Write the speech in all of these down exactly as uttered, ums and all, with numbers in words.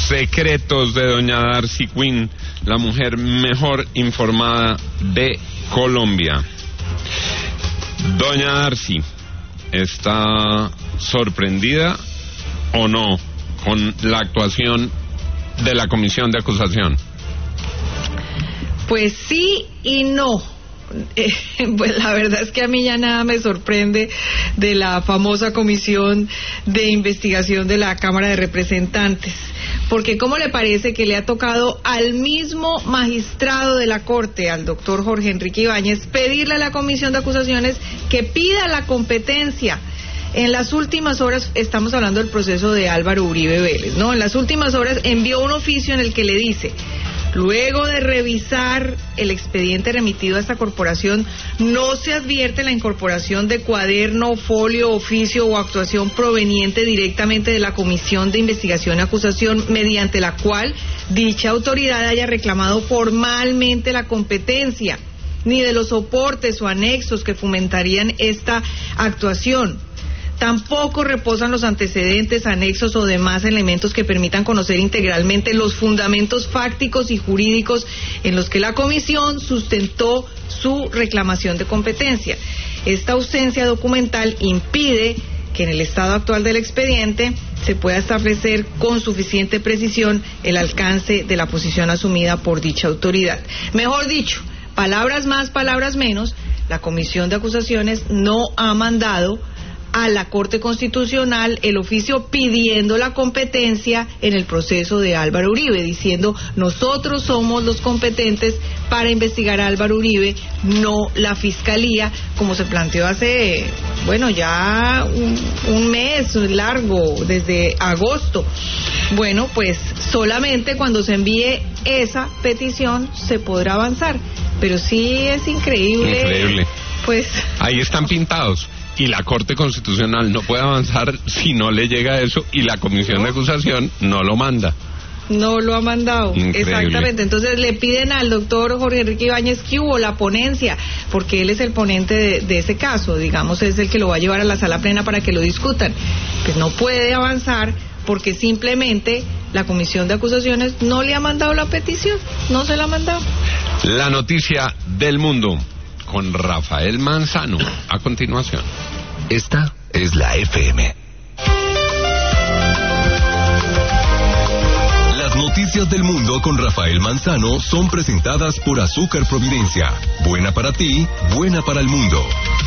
secretos de doña Darcy Quinn, la mujer mejor informada de Colombia. Doña Darcy, ¿está sorprendida o no con la actuación de la comisión de acusación? Pues sí y no. Eh, pues la verdad es que a mí ya nada me sorprende de la famosa comisión de investigación de la Cámara de Representantes, porque ¿cómo le parece que le ha tocado al mismo magistrado de la Corte, al doctor Jorge Enrique Ibáñez, pedirle a la comisión de acusaciones que pida la competencia? En las últimas horas, estamos hablando del proceso de Álvaro Uribe Vélez, ¿no? En las últimas horas envió un oficio en el que le dice: luego de revisar el expediente remitido a esta corporación, no se advierte la incorporación de cuaderno, folio, oficio o actuación proveniente directamente de la Comisión de Investigación y Acusación, mediante la cual dicha autoridad haya reclamado formalmente la competencia, ni de los soportes o anexos que fomentarían esta actuación. Tampoco reposan los antecedentes, anexos o demás elementos que permitan conocer integralmente los fundamentos fácticos y jurídicos en los que la comisión sustentó su reclamación de competencia. Esta ausencia documental impide que en el estado actual del expediente se pueda establecer con suficiente precisión el alcance de la posición asumida por dicha autoridad. Mejor dicho, palabras más, palabras menos, la comisión de acusaciones no ha mandado a la Corte Constitucional el oficio pidiendo la competencia en el proceso de Álvaro Uribe, diciendo: nosotros somos los competentes para investigar a Álvaro Uribe, no la Fiscalía, como se planteó hace, bueno, ya un, un mes largo, desde agosto. Bueno, pues solamente cuando se envíe esa petición se podrá avanzar, pero sí es increíble. Increíble. Pues ahí están pintados. Y la Corte Constitucional no puede avanzar si no le llega eso, y la comisión de acusación no lo manda. No lo ha mandado. Increíble. Exactamente. Entonces le piden al doctor Jorge Enrique Ibáñez que hubo la ponencia, porque él es el ponente de, de ese caso, digamos, es el que lo va a llevar a la sala plena para que lo discutan. Pues no puede avanzar porque simplemente la comisión de acusaciones no le ha mandado la petición, no se la ha mandado. La noticia del mundo con Rafael Manzano a continuación. Esta es la F M. Las noticias del mundo con Rafael Manzano son presentadas por Azúcar Providencia. Buena para ti, buena para el mundo.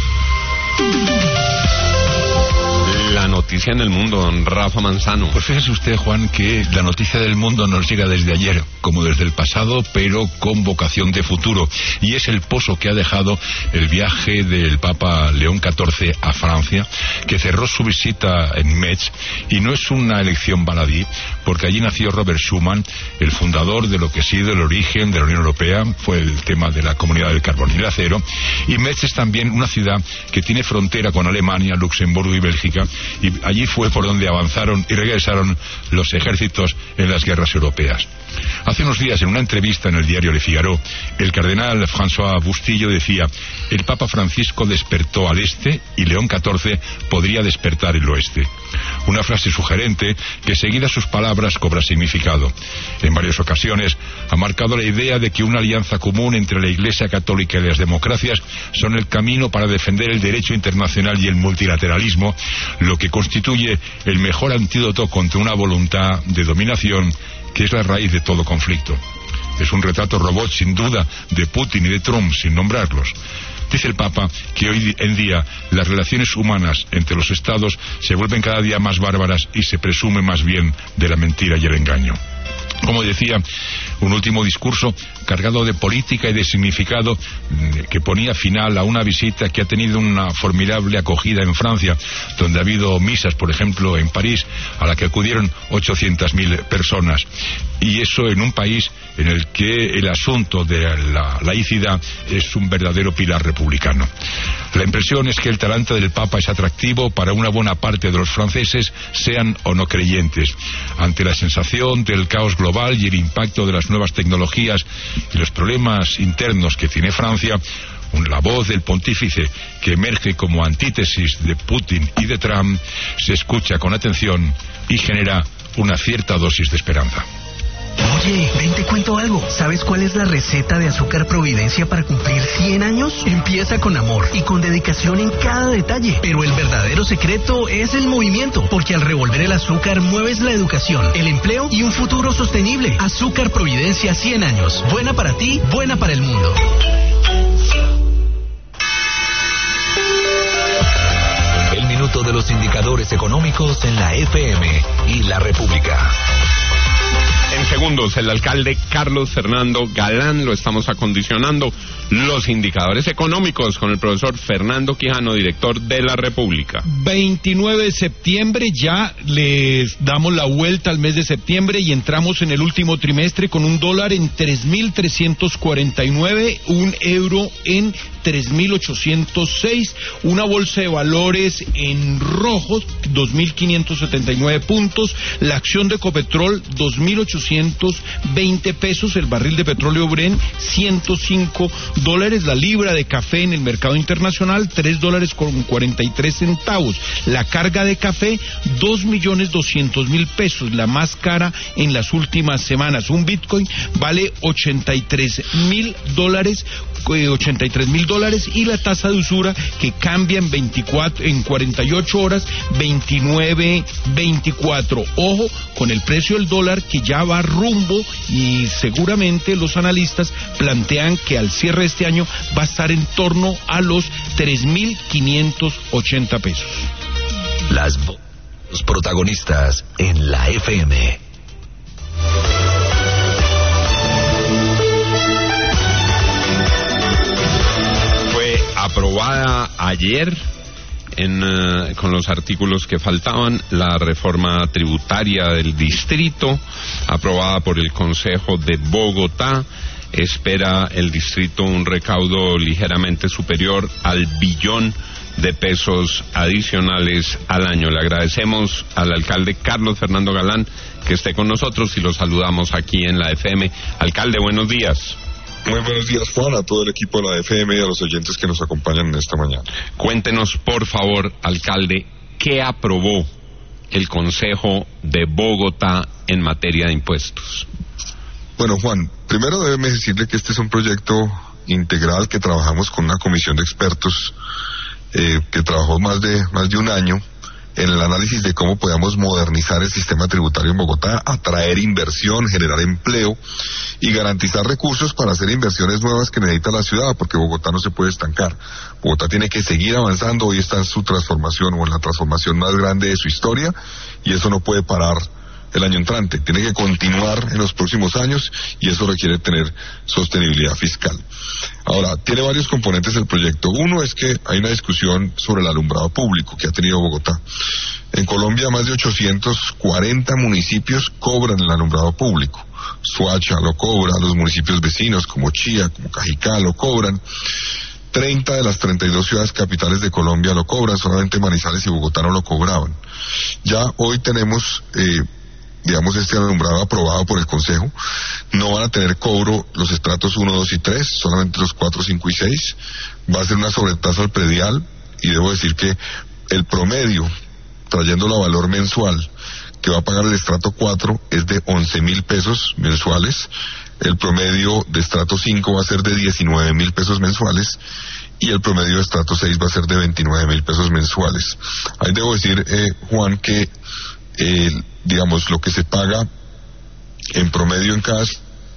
La noticia en el mundo, don Rafa Manzano. Pues fíjese usted, Juan, que la noticia del mundo nos llega desde ayer, como desde el pasado, pero con vocación de futuro. Y es el pozo que ha dejado el viaje del Papa León catorce a Francia, que cerró su visita en Metz. Y no es una elección baladí, porque allí nació Robert Schuman, el fundador de lo que ha sido el origen de la Unión Europea. Fue el tema de la Comunidad del Carbón y el Acero. Y Metz es también una ciudad que tiene frontera con Alemania, Luxemburgo y Bélgica. Y allí fue por donde avanzaron y regresaron los ejércitos en las guerras europeas. Hace unos días, en una entrevista en el diario Le Figaro, el cardenal François Bustillo decía: el Papa Francisco despertó al este y León catorce podría despertar el oeste. Una frase sugerente que, seguida sus palabras, cobra significado. En varias ocasiones ha marcado la idea de que una alianza común entre la Iglesia Católica y las democracias son el camino para defender el derecho internacional y el multilateralismo, lo que constituye el mejor antídoto contra una voluntad de dominación que es la raíz de todo conflicto. Es un retrato robot, sin duda, de Putin y de Trump, sin nombrarlos. Dice el Papa que hoy en día las relaciones humanas entre los estados se vuelven cada día más bárbaras y se presume más bien de la mentira y el engaño. Como decía, un último discurso cargado de política y de significado, que ponía final a una visita que ha tenido una formidable acogida en Francia, donde ha habido misas, por ejemplo, en París, a la que acudieron ochocientas mil personas. Y eso en un país en el que el asunto de la laicidad es un verdadero pilar republicano. La impresión es que el talante del Papa es atractivo para una buena parte de los franceses, sean o no creyentes. Ante la sensación del caos global y el impacto de las nuevas tecnologías y los problemas internos que tiene Francia, la voz del pontífice, que emerge como antítesis de Putin y de Trump, se escucha con atención y genera una cierta dosis de esperanza. Oye, ven, te cuento algo. ¿Sabes cuál es la receta de Azúcar Providencia para cumplir cien años? Empieza con amor y con dedicación en cada detalle. Pero el verdadero secreto es el movimiento, porque al revolver el azúcar mueves la educación, el empleo y un futuro sostenible. Azúcar Providencia cien años. Buena para ti, buena para el mundo. El minuto de los indicadores económicos en la F M y la República. En segundos, el alcalde Carlos Fernando Galán, lo estamos acondicionando. Los indicadores económicos con el profesor Fernando Quijano, director de la República. veintinueve de septiembre, ya les damos la vuelta al mes de septiembre y entramos en el último trimestre con un dólar en tres mil trescientos cuarenta y nueve, un euro en tres mil ochocientos seis, una bolsa de valores en rojo, dos mil quinientos setenta y nueve puntos, la acción de Ecopetrol, dos mil ochocientos veinte pesos, el barril de petróleo Brent, ciento cinco dólares, la libra de café en el mercado internacional, tres dólares con cuarenta y tres centavos, la carga de café, dos millones doscientos mil pesos, la más cara en las últimas semanas, un Bitcoin vale ochenta y tres mil dólares, ochenta y tres mil dólares, y la tasa de usura que cambia en veinticuatro, en cuarenta y ocho horas, veintinueve veinticuatro. Ojo con el precio del dólar que ya va rumbo, y seguramente los analistas plantean que al cierre de este año va a estar en torno a los tres mil quinientos ochenta pesos. Las los protagonistas en la F M. Aprobada ayer en, uh, con los artículos que faltaban, la reforma tributaria del distrito, aprobada por el Consejo de Bogotá. Espera el distrito un recaudo ligeramente superior al billón de pesos adicionales al año. Le agradecemos al alcalde Carlos Fernando Galán que esté con nosotros y lo saludamos aquí en la F M. Alcalde, buenos días. Muy buenos días, Juan, a todo el equipo de la F M y a los oyentes que nos acompañan en esta mañana. Cuéntenos, por favor, alcalde, ¿qué aprobó el Consejo de Bogotá en materia de impuestos? Bueno, Juan, primero déjeme decirle que este es un proyecto integral que trabajamos con una comisión de expertos eh, que trabajó más de, más de un año en el análisis de cómo podíamos modernizar el sistema tributario en Bogotá, atraer inversión, generar empleo y garantizar recursos para hacer inversiones nuevas que necesita la ciudad, porque Bogotá no se puede estancar. Bogotá tiene que seguir avanzando, hoy está en su transformación o en la transformación más grande de su historia, y eso no puede parar el año entrante, tiene que continuar en los próximos años, y eso requiere tener sostenibilidad fiscal. Ahora, tiene varios componentes el proyecto. Uno es que hay una discusión sobre el alumbrado público que ha tenido Bogotá. En Colombia, más de ochocientos cuarenta municipios cobran el alumbrado público. Soacha lo cobra, los municipios vecinos como Chía, como Cajicá lo cobran. treinta de las treinta y dos ciudades capitales de Colombia lo cobran, solamente Manizales y Bogotá no lo cobraban. Ya hoy tenemos eh, digamos, este alumbrado aprobado por el Consejo. No van a tener cobro los estratos uno, dos y tres, solamente los cuatro, cinco y seis. Va a ser una sobretasa al predial, y debo decir que el promedio, trayéndolo a valor mensual, que va a pagar el estrato cuatro es de once mil pesos mensuales. El promedio de estrato cinco va a ser de diecinueve mil pesos mensuales, y el promedio de estrato seis va a ser de veintinueve mil pesos mensuales. Ahí debo decir, eh, Juan, que eh, digamos, lo que se paga en promedio en cada...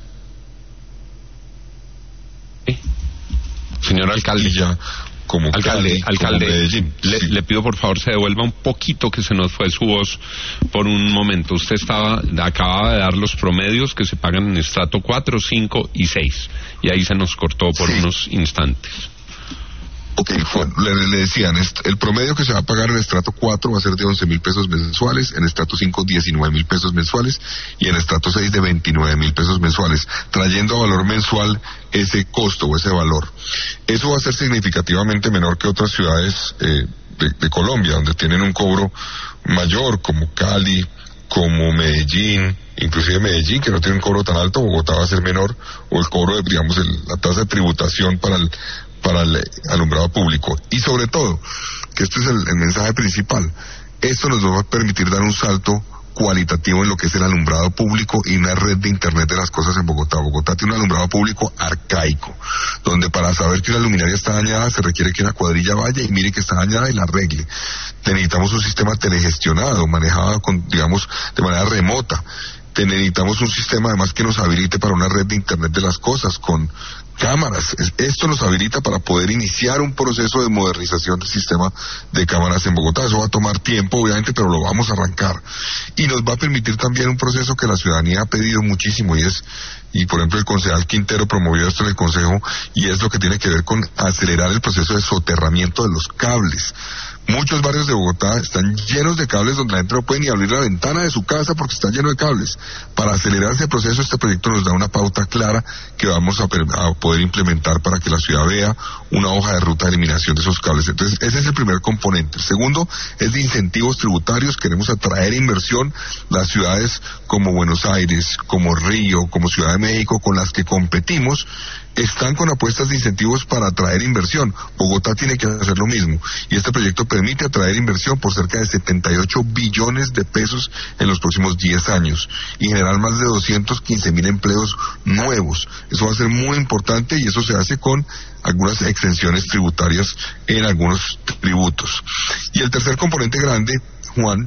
Señor alcalde, ya como alcalde, Cali, alcalde, como Medellín, le, sí. le pido por favor se devuelva un poquito, que se nos fue su voz por un momento. Usted estaba acababa de dar los promedios que se pagan en estrato cuatro, cinco y seis, y ahí se nos cortó por sí. unos instantes. Ok, Juan, le, le decían, el promedio que se va a pagar en estrato cuatro va a ser de once mil pesos mensuales, en estrato cinco diecinueve mil pesos mensuales, y en estrato seis de veintinueve mil pesos mensuales, trayendo a valor mensual ese costo o ese valor. Eso va a ser significativamente menor que otras ciudades eh, de, de Colombia, donde tienen un cobro mayor, como Cali, como Medellín, inclusive Medellín, que no tiene un cobro tan alto. Bogotá va a ser menor, o el cobro, de, digamos, el, la tasa de tributación para el para el alumbrado público. Y sobre todo, que este es el, el mensaje principal, esto nos va a permitir dar un salto cualitativo en lo que es el alumbrado público y una red de internet de las cosas en Bogotá. Bogotá tiene un alumbrado público arcaico, donde para saber que una luminaria está dañada se requiere que una cuadrilla vaya y mire que está dañada y la arregle. Necesitamos un sistema telegestionado, manejado con, digamos, de manera remota. Necesitamos un sistema además que nos habilite para una red de internet de las cosas con cámaras. Esto nos habilita para poder iniciar un proceso de modernización del sistema de cámaras en Bogotá. Eso va a tomar tiempo, obviamente, pero lo vamos a arrancar. Y nos va a permitir también un proceso que la ciudadanía ha pedido muchísimo, y es, y por ejemplo el concejal Quintero promovió esto en el Consejo, y es lo que tiene que ver con acelerar el proceso de soterramiento de los cables. Muchos barrios de Bogotá están llenos de cables donde la gente no puede ni abrir la ventana de su casa porque está lleno de cables. Para acelerar ese proceso, este proyecto nos da una pauta clara que vamos a, a poder implementar para que la ciudad vea una hoja de ruta de eliminación de esos cables. Entonces, ese es el primer componente. El segundo es de incentivos tributarios. Queremos atraer inversión. Las ciudades como Buenos Aires, como Río, como Ciudad de México, con las que competimos, están con apuestas de incentivos para atraer inversión. Bogotá tiene que hacer lo mismo, y este proyecto permite atraer inversión por cerca de setenta y ocho billones de pesos en los próximos diez años y generar más de doscientos quince mil empleos nuevos. Eso va a ser muy importante, y eso se hace con algunas exenciones tributarias en algunos tributos. Y el tercer componente grande, Juan,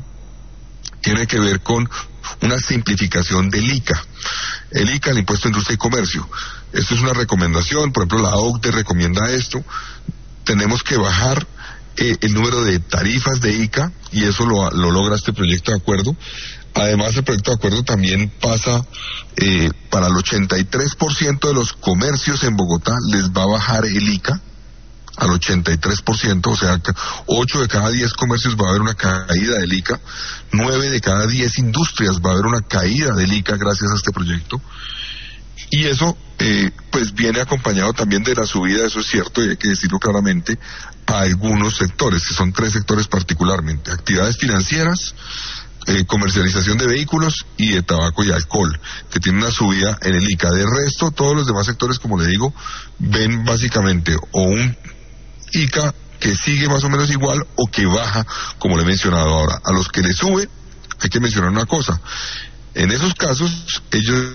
tiene que ver con una simplificación del I C A. El I C A, el Impuesto de Industria y Comercio. Esto es una recomendación, por ejemplo la O C D E recomienda esto. Tenemos que bajar eh, el número de tarifas de I C A, y eso lo, lo logra este proyecto de acuerdo. Además, el proyecto de acuerdo también pasa eh, para el ochenta y tres por ciento de los comercios en Bogotá les va a bajar el I C A al ochenta y tres por ciento, o sea, ocho de cada diez comercios va a haber una caída del I C A, nueve de cada diez industrias va a haber una caída del I C A gracias a este proyecto. Y eso, eh, pues viene acompañado también de la subida, eso es cierto, y hay que decirlo claramente, a algunos sectores, que son tres sectores particularmente: actividades financieras, eh, comercialización de vehículos y de tabaco y alcohol, que tienen una subida en el I C A. De resto, todos los demás sectores, como le digo, ven básicamente o un I C A que sigue más o menos igual o que baja, como le he mencionado ahora. A los que le sube, hay que mencionar una cosa: en esos casos, ellos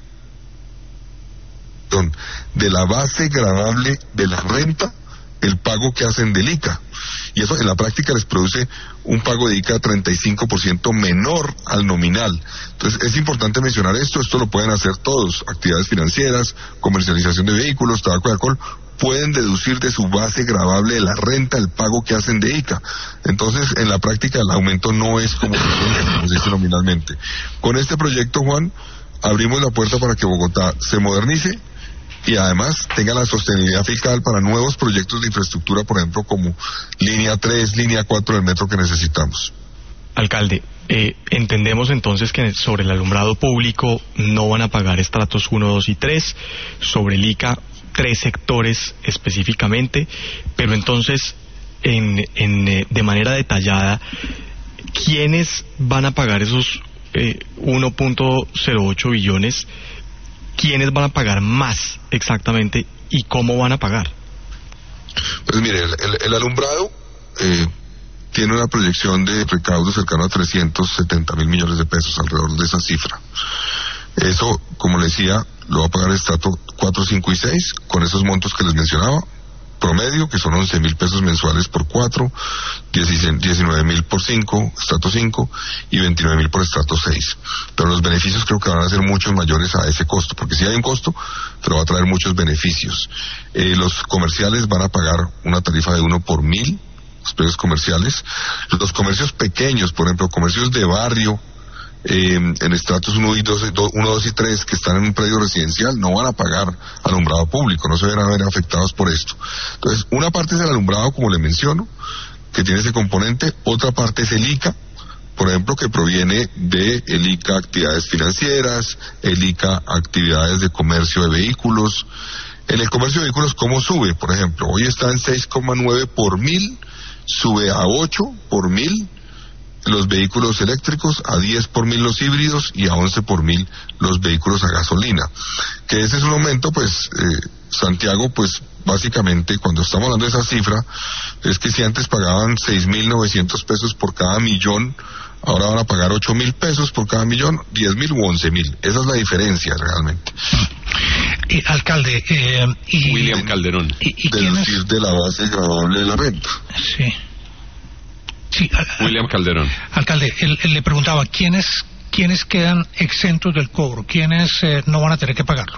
de la base gravable de la renta el pago que hacen del I C A, y eso en la práctica les produce un pago de I C A treinta y cinco por ciento menor al nominal. Entonces es importante mencionar esto. Esto lo pueden hacer todos: actividades financieras, comercialización de vehículos, tabaco y alcohol, pueden deducir de su base gravable de la renta el pago que hacen de I C A. Entonces en la práctica el aumento no es como se dice nominalmente. Con este proyecto, Juan, abrimos la puerta para que Bogotá se modernice y además tenga la sostenibilidad fiscal para nuevos proyectos de infraestructura, por ejemplo, como línea tres, línea cuatro del metro que necesitamos. Alcalde, eh, entendemos entonces que sobre el alumbrado público no van a pagar estratos uno, dos y tres, sobre el I C A tres sectores específicamente, pero entonces, en, en, eh, de manera detallada, ¿quiénes van a pagar esos eh, uno punto cero ocho billones? ¿Quiénes van a pagar más exactamente y cómo van a pagar? Pues mire, el, el, el alumbrado eh, tiene una proyección de recaudo cercano a trescientos setenta mil millones de pesos, alrededor de esa cifra. Eso, como le decía, lo va a pagar el estrato cuatro, cinco y seis, con esos montos que les mencionaba, promedio, que son once mil pesos mensuales por cuatro, diecinueve mil por cinco, estrato cinco, y veintinueve mil por estrato seis. Pero los beneficios creo que van a ser muchos mayores a ese costo, porque sí hay un costo, pero va a traer muchos beneficios. Eh, los comerciales van a pagar una tarifa de uno por mil, los precios comerciales. Los comercios pequeños, por ejemplo, comercios de barrio, Eh, en estratos uno, dos y tres, que están en un predio residencial, no van a pagar alumbrado público, no se van a ver afectados por esto. Entonces, una parte es el alumbrado, como le menciono, que tiene ese componente. Otra parte es el I C A, por ejemplo, que proviene de el I C A actividades financieras, el I C A actividades de comercio de vehículos. En el comercio de vehículos, ¿cómo sube? Por ejemplo, hoy está en seis coma nueve por mil, sube a ocho por mil los vehículos eléctricos, a diez por mil los híbridos y a once por mil los vehículos a gasolina. Que ese es un aumento, pues, eh, Santiago, pues, básicamente, cuando estamos hablando de esa cifra, es que si antes pagaban seis mil novecientos pesos por cada millón, ahora van a pagar ocho mil pesos por cada millón, diez mil u once mil. Esa es la diferencia realmente. Eh, alcalde, eh, y, William Calderón. ¿Y, y deducir de la base gravable de la renta. Sí. Sí, al, William Calderón. Alcalde, él, él le preguntaba, ¿quiénes, quiénes quedan exentos del cobro? ¿Quiénes eh, no van a tener que pagarlo?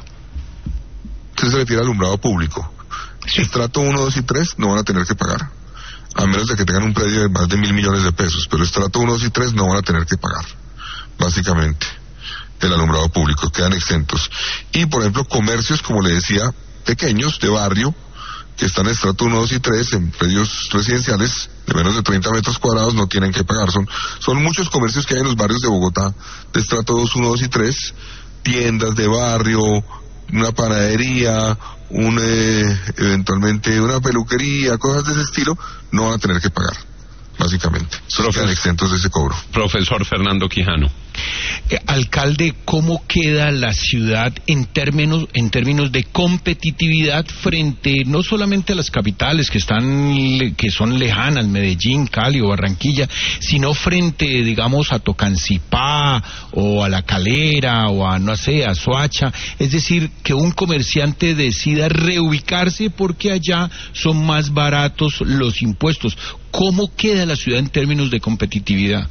Usted se refiere al alumbrado público. Sí. Estrato uno, dos y tres no van a tener que pagar, a menos de que tengan un predio de más de mil millones de pesos, pero estrato uno, dos y tres no van a tener que pagar, básicamente, el alumbrado público, quedan exentos. Y, por ejemplo, comercios, como le decía, pequeños, de barrio, que están en estrato uno, dos y tres, en predios residenciales de menos de treinta metros cuadrados, no tienen que pagar. Son, son muchos comercios que hay en los barrios de Bogotá, de estrato dos, uno, dos y tres, tiendas de barrio, una panadería, un, eh, eventualmente una peluquería, cosas de ese estilo, no van a tener que pagar, básicamente. Solo quedan exentos de ese cobro. Profesor Fernando Quijano. Eh, alcalde, ¿cómo queda la ciudad en términos en términos de competitividad frente no solamente a las capitales que están que son lejanas, Medellín, Cali o Barranquilla, sino frente, digamos, a Tocancipá o a La Calera o a, no sé, a Soacha? Es decir, que un comerciante decida reubicarse porque allá son más baratos los impuestos. ¿Cómo queda la ciudad en términos de competitividad?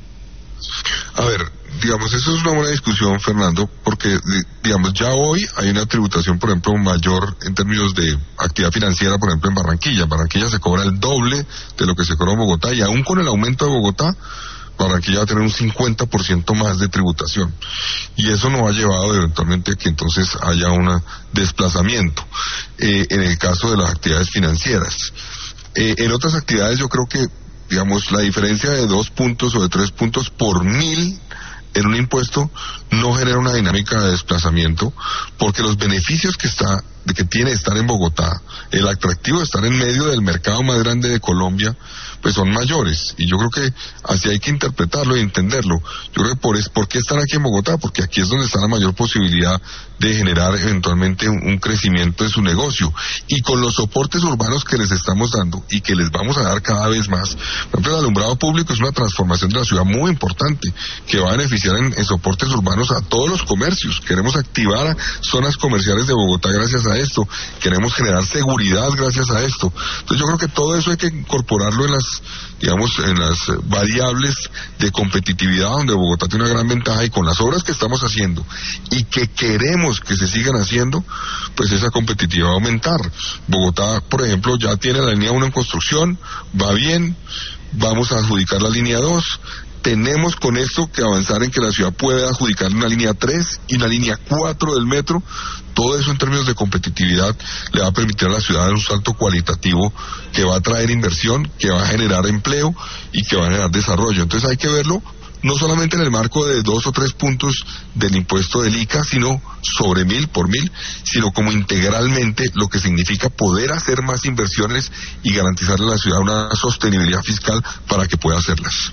A ver, digamos, eso es una buena discusión, Fernando, porque, digamos, ya hoy hay una tributación, por ejemplo, mayor en términos de actividad financiera, por ejemplo, en Barranquilla. En Barranquilla se cobra el doble de lo que se cobra en Bogotá, y aún con el aumento de Bogotá, Barranquilla va a tener un cincuenta por ciento más de tributación. Y eso nos ha llevado eventualmente a que entonces haya un desplazamiento, eh, en el caso de las actividades financieras. Eh, en otras actividades yo creo que, digamos, la diferencia de dos puntos o de tres puntos por mil en un impuesto no genera una dinámica de desplazamiento, porque los beneficios que está de que tiene estar en Bogotá, el atractivo de estar en medio del mercado más grande de Colombia, pues son mayores, y yo creo que así hay que interpretarlo y entenderlo. Yo creo que por, es, ¿por qué están aquí en Bogotá? Porque aquí es donde está la mayor posibilidad de generar eventualmente un, un crecimiento de su negocio, y con los soportes urbanos que les estamos dando y que les vamos a dar cada vez más. Por ejemplo, el alumbrado público es una transformación de la ciudad muy importante, que va a beneficiar en, en soportes urbanos a todos los comercios. Queremos activar a zonas comerciales de Bogotá gracias a esto, queremos generar seguridad gracias a esto. Entonces yo creo que todo eso hay que incorporarlo en las, digamos, en las variables de competitividad, donde Bogotá tiene una gran ventaja, y con las obras que estamos haciendo y que queremos que se sigan haciendo, pues esa competitividad va a aumentar. Bogotá, por ejemplo, ya tiene la línea uno en construcción, va bien, vamos a adjudicar la línea dos. Tenemos con esto que avanzar en que la ciudad pueda adjudicar una línea tres y una línea cuatro del metro. Todo eso en términos de competitividad le va a permitir a la ciudad dar un salto cualitativo que va a traer inversión, que va a generar empleo y que va a generar desarrollo. Entonces hay que verlo no solamente en el marco de dos o tres puntos del impuesto del I C A, sino sobre mil por mil, sino como integralmente, lo que significa poder hacer más inversiones y garantizarle a la ciudad una sostenibilidad fiscal para que pueda hacerlas.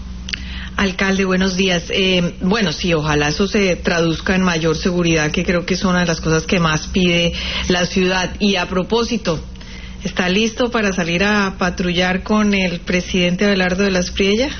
Alcalde, buenos días. Eh, bueno, sí, ojalá eso se traduzca en mayor seguridad, que creo que es una de las cosas que más pide la ciudad. Y a propósito, ¿está listo para salir a patrullar con el presidente Abelardo de la Espriella?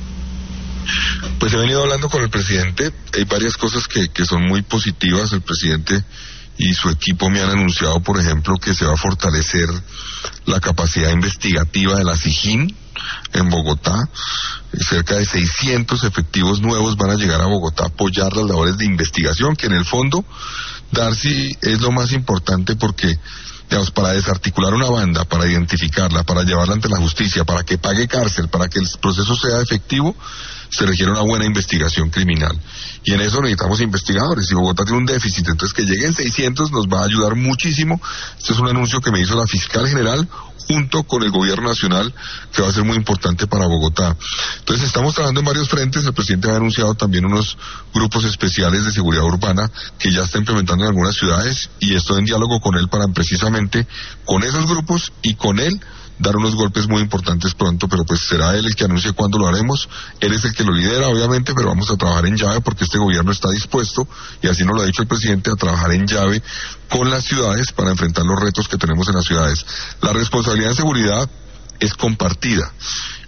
Pues he venido hablando con el presidente. Hay varias cosas que, que son muy positivas. El presidente y su equipo me han anunciado, por ejemplo, que se va a fortalecer la capacidad investigativa de la SIJIN en Bogotá. Cerca de seiscientos efectivos nuevos van a llegar a Bogotá a apoyar las labores de investigación, que en el fondo, Darcy, es lo más importante, porque, digamos, para desarticular una banda, para identificarla, para llevarla ante la justicia, para que pague cárcel, para que el proceso sea efectivo, se requiere una buena investigación criminal. Y en eso necesitamos investigadores, y Bogotá tiene un déficit. Entonces, que lleguen seiscientos nos va a ayudar muchísimo. Este es un anuncio que me hizo la fiscal general junto con el gobierno nacional, que va a ser muy importante para Bogotá. Entonces estamos trabajando en varios frentes. El presidente ha anunciado también unos grupos especiales de seguridad urbana que ya está implementando en algunas ciudades, y estoy en diálogo con él para precisamente con esos grupos y con él dar unos golpes muy importantes pronto, pero pues será él el que anuncie cuándo lo haremos. Él es el que lo lidera, obviamente, pero vamos a trabajar en llave, porque este gobierno está dispuesto, y así nos lo ha dicho el presidente, a trabajar en llave con las ciudades para enfrentar los retos que tenemos en las ciudades. La responsabilidad en seguridad es compartida,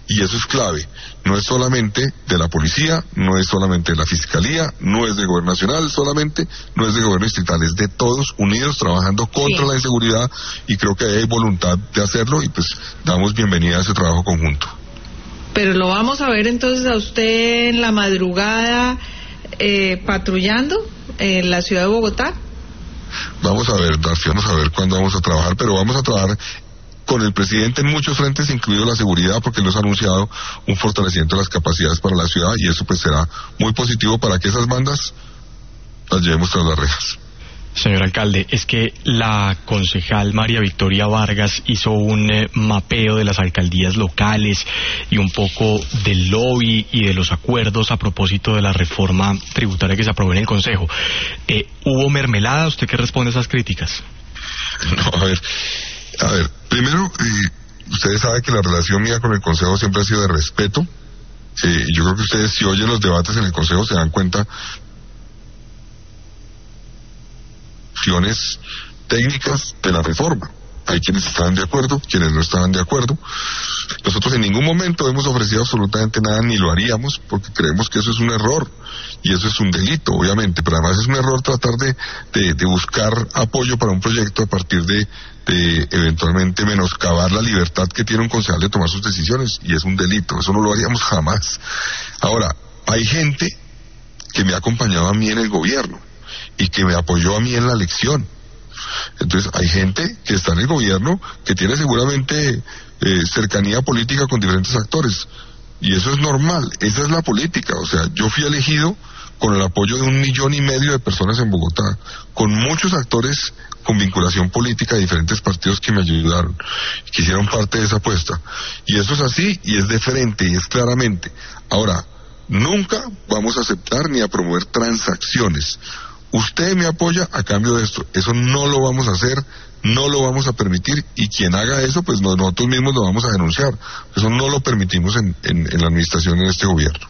y eso es clave. No es solamente de la policía, no es solamente de la fiscalía, no es de gobierno nacional solamente, no es de gobierno distrital, es de todos unidos trabajando contra sí. la inseguridad, y creo que hay voluntad de hacerlo, y pues damos bienvenida a ese trabajo conjunto. Pero lo vamos a ver entonces a usted en la madrugada eh, patrullando en la ciudad de Bogotá. Vamos a ver, Darcy, vamos a ver cuándo vamos a trabajar, pero vamos a trabajar con el presidente en muchos frentes, incluido la seguridad, porque él nos ha anunciado un fortalecimiento de las capacidades para la ciudad, y eso pues será muy positivo para que esas bandas las llevemos tras las rejas. Señor alcalde, es que la concejal María Victoria Vargas hizo un eh, mapeo de las alcaldías locales y un poco del lobby y de los acuerdos a propósito de la reforma tributaria que se aprobó en el Consejo. Eh, ¿Hubo mermelada? ¿Usted qué responde a esas críticas? No, a ver, a ver, primero, eh, ustedes saben que la relación mía con el Consejo siempre ha sido de respeto. Eh, yo creo que ustedes, si oyen los debates en el Consejo, se dan cuenta técnicas de la reforma. Hay quienes estaban de acuerdo, quienes no estaban de acuerdo. Nosotros en ningún momento hemos ofrecido absolutamente nada, ni lo haríamos, porque creemos que eso es un error, y eso es un delito, obviamente, pero además es un error tratar de, de, de buscar apoyo para un proyecto a partir de, de eventualmente menoscabar la libertad que tiene un concejal de tomar sus decisiones, y es un delito, eso no lo haríamos jamás. Ahora, hay gente que me ha acompañado a mí en el gobierno, y que me apoyó a mí en la elección. Entonces hay gente que está en el gobierno que tiene seguramente eh, cercanía política con diferentes actores, y eso es normal, esa es la política. O sea, yo fui elegido con el apoyo de un millón y medio de personas en Bogotá, con muchos actores con vinculación política de diferentes partidos que me ayudaron, que hicieron parte de esa apuesta, y eso es así, y es de frente, y es claramente. Ahora, nunca vamos a aceptar ni a promover transacciones. Usted me apoya a cambio de esto, eso no lo vamos a hacer, no lo vamos a permitir, y quien haga eso, pues nosotros mismos lo vamos a denunciar. Eso no lo permitimos en, en, en la administración, en este gobierno.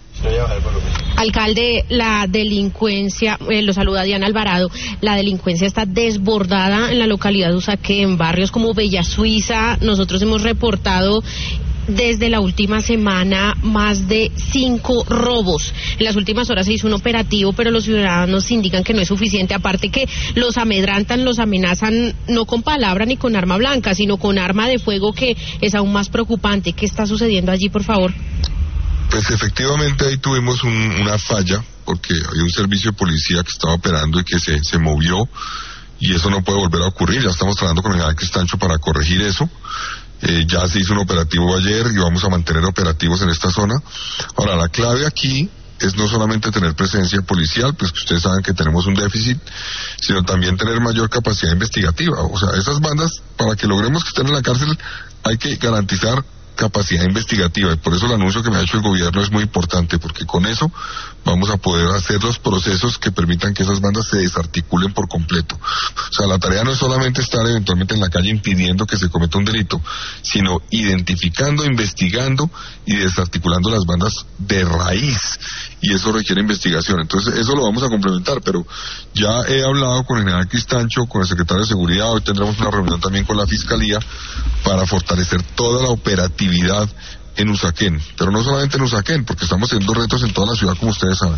Alcalde, la delincuencia, eh, lo saluda Diana Alvarado, la delincuencia está desbordada en la localidad de Usaquén, en barrios como Bella Suiza. Nosotros hemos reportado desde la última semana más de cinco robos. En las últimas horas se hizo un operativo, pero los ciudadanos indican que no es suficiente, aparte que los amedrantan, los amenazan no con palabra ni con arma blanca, sino con arma de fuego, que es aún más preocupante. ¿Qué está sucediendo allí, por favor? Pues efectivamente ahí tuvimos un, una falla, porque había un servicio de policía que estaba operando y que se, se movió, y eso no puede volver a ocurrir. Ya estamos trabajando con el general Cristancho para corregir eso. Eh, ya se hizo un operativo ayer y vamos a mantener operativos en esta zona. Ahora, la clave aquí es no solamente tener presencia policial, pues que ustedes saben que tenemos un déficit, sino también tener mayor capacidad investigativa. O sea, esas bandas, para que logremos que estén en la cárcel, hay que garantizar capacidad investigativa, y por eso el anuncio que me ha hecho el gobierno es muy importante, porque con eso vamos a poder hacer los procesos que permitan que esas bandas se desarticulen por completo. O sea, la tarea no es solamente estar eventualmente en la calle impidiendo que se cometa un delito, sino identificando, investigando y desarticulando las bandas de raíz, y eso requiere investigación. Entonces eso lo vamos a complementar, pero ya he hablado con el general Cristancho, con el secretario de Seguridad. Hoy tendremos una reunión también con la Fiscalía para fortalecer toda la operatividad en Usaquén, pero no solamente en Usaquén, porque estamos teniendo retos en toda la ciudad, como ustedes saben.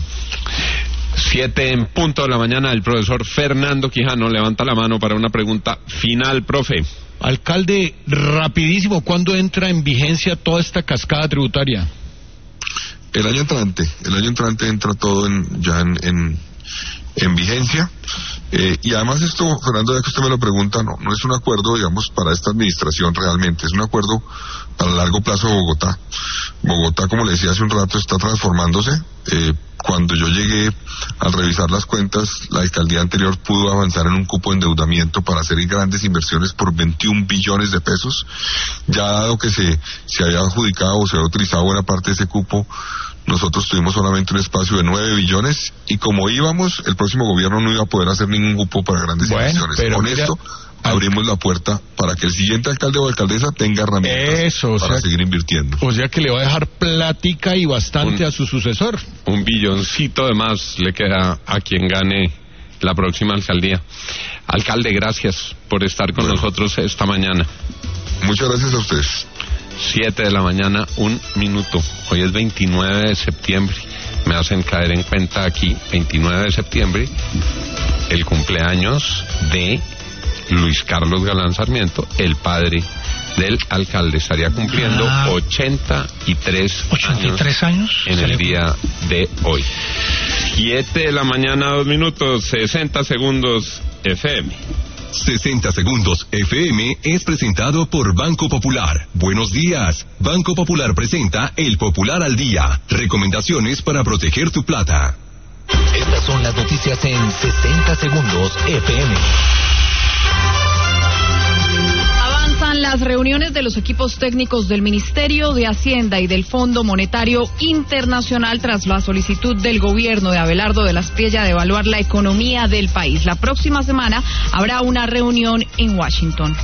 Siete en punto de la mañana. El profesor Fernando Quijano levanta la mano para una pregunta final, profe. Alcalde, rapidísimo, ¿cuándo entra en vigencia toda esta cascada tributaria? El año entrante, el año entrante entra todo en, ya en, en, en vigencia. Eh, y además esto, Fernando, ya que usted me lo pregunta, no, no es un acuerdo, digamos, para esta administración realmente, es un acuerdo para largo plazo de Bogotá. Bogotá, como le decía hace un rato, está transformándose. Eh, cuando yo llegué al revisar las cuentas, la alcaldía anterior pudo avanzar en un cupo de endeudamiento para hacer grandes inversiones por veintiún billones de pesos. Ya dado que se, se había adjudicado o se había utilizado buena parte de ese cupo, nosotros tuvimos solamente un espacio de nueve billones, y como íbamos, el próximo gobierno no iba a poder hacer ningún cupo para grandes bueno, inversiones. Pero con mira, esto abrimos la puerta para que el siguiente alcalde o alcaldesa tenga herramientas eso, para sea, seguir invirtiendo. O sea que le va a dejar plática y bastante un, a su sucesor. Un billoncito de más le queda a quien gane la próxima alcaldía. Alcalde, gracias por estar con bueno. nosotros esta mañana. Muchas gracias a ustedes. siete de la mañana, un minuto. Hoy es veintinueve de septiembre. Me hacen caer en cuenta aquí, veintinueve de septiembre, el cumpleaños de Luis Carlos Galán Sarmiento, el padre del alcalde. Estaría cumpliendo ah, ochenta y tres, ochenta y tres años, años en el día de hoy. siete de la mañana, dos minutos, sesenta segundos F M. sesenta segundos F M es presentado por Banco Popular. Buenos días. Banco Popular presenta El Popular al Día. Recomendaciones para proteger tu plata. Estas son las noticias en sesenta segundos F M. Avanzan las reuniones de los equipos técnicos del Ministerio de Hacienda y del Fondo Monetario Internacional tras la solicitud del gobierno de Abelardo de la Espriella de evaluar la economía del país. La próxima semana habrá una reunión en Washington.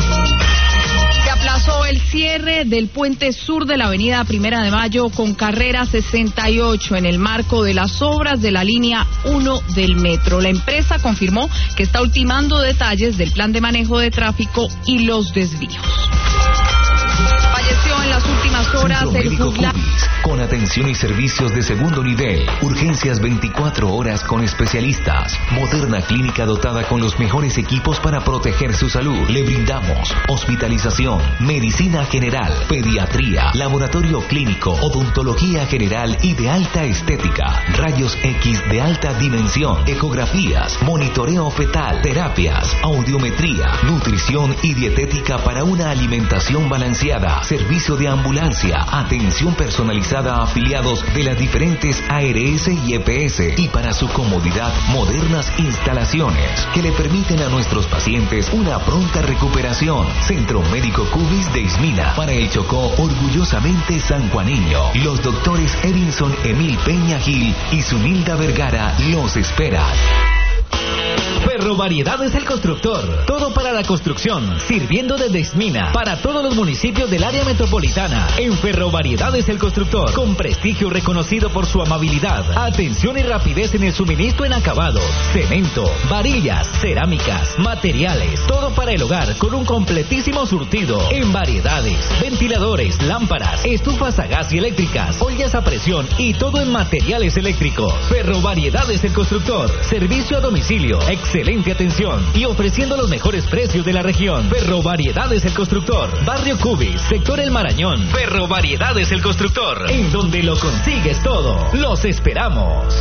Se aplazó el cierre del puente sur de la avenida Primera de Mayo con carrera sesenta y ocho en el marco de las obras de la línea uno del metro. La empresa confirmó que está ultimando detalles del plan de manejo de tráfico y los desvíos. Falleció en las últimas horas el juglar. Con atención y servicios de segundo nivel, urgencias veinticuatro horas con especialistas, moderna clínica dotada con los mejores equipos para proteger su salud. Le brindamos hospitalización, medicina general, pediatría, laboratorio clínico, odontología general y de alta estética, rayos X de alta dimensión, ecografías, monitoreo fetal, terapias, audiometría, nutrición y dietética para una alimentación balanceada, servicio de ambulancia, atención personalizada a afiliados de las diferentes A R S y E P S y para su comodidad modernas instalaciones que le permiten a nuestros pacientes una pronta recuperación. Centro Médico Cubis de Ismina, para el Chocó, orgullosamente sanjuaniño. Los doctores Edinson Emil Peña Gil y Zunilda Vergara los esperan. Ferrovariedades El Constructor, todo para la construcción, sirviendo desde Ismina para todos los municipios del área metropolitana. En Ferrovariedades El Constructor, con prestigio reconocido por su amabilidad, atención y rapidez en el suministro en acabados, cemento, varillas, cerámicas, materiales, todo para el hogar con un completísimo surtido en variedades, ventiladores, lámparas, estufas a gas y eléctricas, ollas a presión y todo en materiales eléctricos. Ferrovariedades El Constructor, servicio a domicilio, excelente atención y ofreciendo los mejores precios de la región. Ferrovariedades El Constructor, Barrio Cubis, Sector El Marañón. Ferrovariedades El Constructor, en donde lo consigues todo. Los esperamos.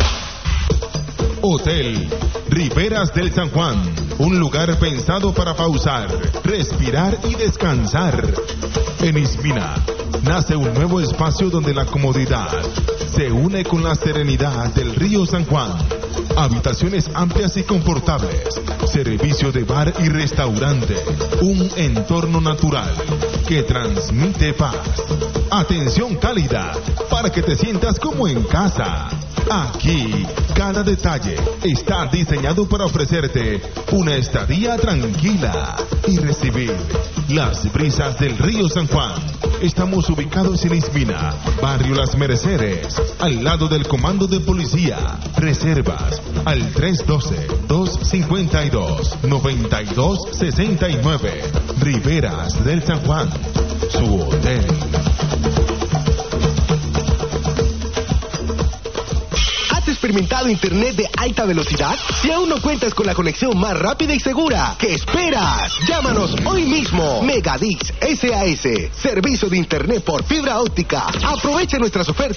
Hotel Riberas del San Juan, un lugar pensado para pausar, respirar y descansar. En Ismina nace un nuevo espacio donde la comodidad se une con la serenidad del río San Juan. Habitaciones amplias y confortables, servicio de bar y restaurante, un entorno natural que transmite paz, atención cálida para que te sientas como en casa. Aquí, cada detalle está diseñado para ofrecerte una estadía tranquila y recibir las brisas del río San Juan. Estamos ubicados en Ismina, barrio Las Mercedes, al lado del Comando de Policía. Reservas al tres uno dos, dos cinco dos, nueve dos seis nueve. Riberas del San Juan, su hotel. ¿Experimentado internet de alta velocidad? Si aún no cuentas con la conexión más rápida y segura, ¿qué esperas? Llámanos hoy mismo. Megadix S A S, servicio de internet por fibra óptica. Aprovecha nuestras ofertas.